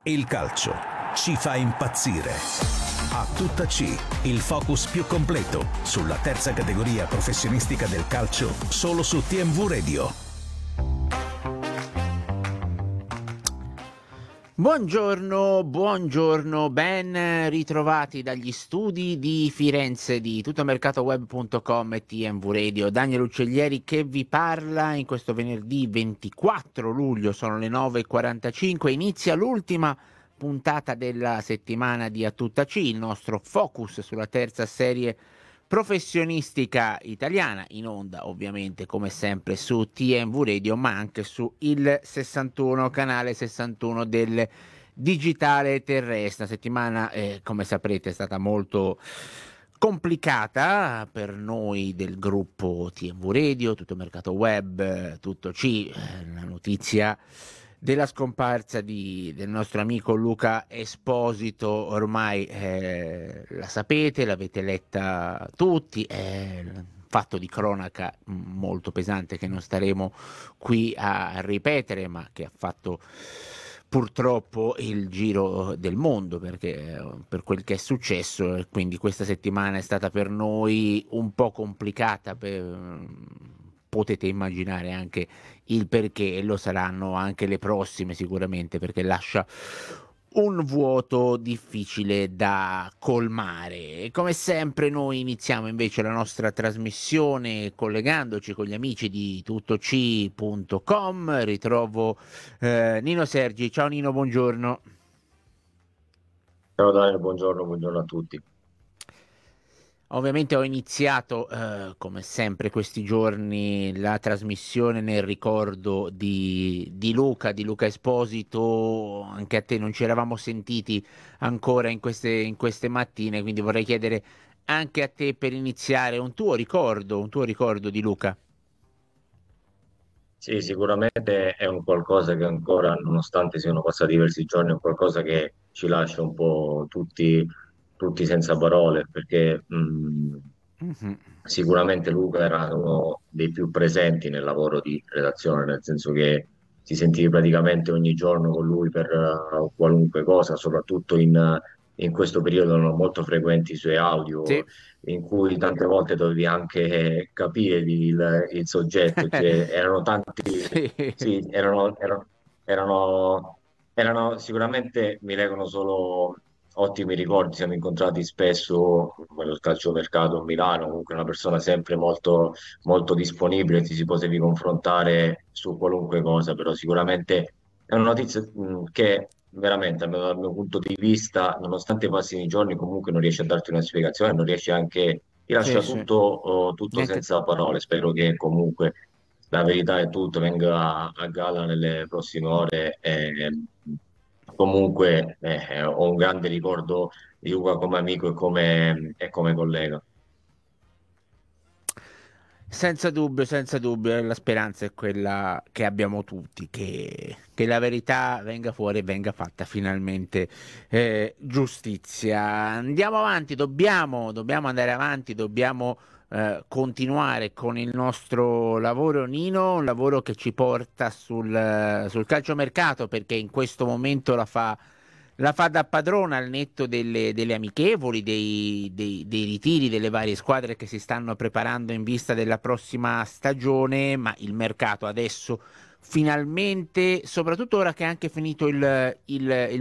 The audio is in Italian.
Il calcio ci fa impazzire. A tutta C, il focus più completo sulla terza categoria professionistica del calcio, solo su TMV Radio. Buongiorno, ben ritrovati dagli studi di Firenze di tuttomercatoweb.com e TMV Radio. Daniel Uccellieri che vi parla in questo venerdì 24 luglio, sono le 9:45, inizia l'ultima puntata della settimana di A Tutta C, il nostro focus sulla terza serie professionistica italiana, in onda ovviamente come sempre su TMV Radio, ma anche su il 61, canale 61 del digitale terrestre. La settimana come saprete è stata molto complicata per noi del gruppo TMV Radio, Tutto Mercato Web, Tutto C, la notizia della scomparsa del nostro amico Luca Esposito ormai la sapete, l'avete letta tutti, è un fatto di cronaca molto pesante che non staremo qui a ripetere, ma che ha fatto purtroppo il giro del mondo perché per quel che è successo, e quindi questa settimana è stata per noi un po' complicata, potete immaginare anche il perché, e lo saranno anche le prossime sicuramente, perché lascia un vuoto difficile da colmare. E come sempre noi iniziamo invece la nostra trasmissione collegandoci con gli amici di tuttoc.com. Ritrovo Nino Sergi. Ciao Nino, buongiorno. Ciao Daniel, buongiorno a tutti. Ovviamente ho iniziato, come sempre questi giorni, la trasmissione nel ricordo di Luca Esposito. Anche a te non ci eravamo sentiti ancora in queste mattine, quindi vorrei chiedere anche a te per iniziare un tuo ricordo di Luca. Sì, sicuramente è un qualcosa che ancora, nonostante siano passati diversi giorni, è un qualcosa che ci lascia un po' tutti senza parole, perché Mhm. sicuramente Luca era uno dei più presenti nel lavoro di redazione, nel senso che ti sentivi praticamente ogni giorno con lui per qualunque cosa, soprattutto in questo periodo erano molto frequenti i suoi audio, Sì. in cui tante volte dovevi anche capire il soggetto, cioè erano tanti, Sì. sì, erano sicuramente mi legano solo ottimi ricordi, siamo incontrati spesso nello calciomercato a Milano, comunque una persona sempre molto disponibile, ti si potevi confrontare su qualunque cosa, però sicuramente è una notizia che veramente, almeno dal mio punto di vista, nonostante passino i giorni, comunque non riesce a darti una spiegazione, non riesce anche, ti Sì, lascia sì. tutto Neanche. senza parole. Spero che comunque la verità è tutto, venga a galla nelle prossime ore. Comunque ho un grande ricordo di Luca come amico e come collega. Senza dubbio, la speranza è quella che abbiamo tutti, che la verità venga fuori e venga fatta finalmente giustizia. Andiamo avanti, dobbiamo andare avanti, dobbiamo continuare con il nostro lavoro, Nino, un lavoro che ci porta sul calciomercato, perché in questo momento la fa da padrona al netto delle amichevoli, dei ritiri delle varie squadre che si stanno preparando in vista della prossima stagione, ma il mercato adesso finalmente, soprattutto ora che è anche finito il